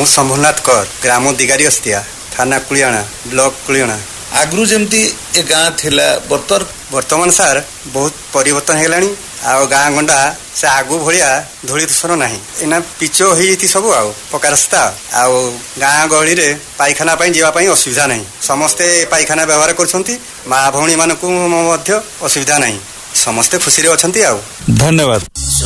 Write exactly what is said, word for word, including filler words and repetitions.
शंभुनाथ कर ग्राम दिगारी अस्तिया थाना कुलियाणा ब्लॉक कुलियाणा। आगु जमती ए गाँ थिला बर्तर वर्तमान सार बहुत परिवर्तन हेलानी आ गाँ गंडा से आगु भलिया धूली दूषण नाही एना पिचो होती सब आ पक्का रास्ता आ गाँ गहली रे पाइखाना जावा असुविधा नहीं समस्ते पाइखाना व्यवहार कर माँ भौणी मानकु असुविधा नहीं समस्ते खुशी रे अछंती आ। धन्यवाद।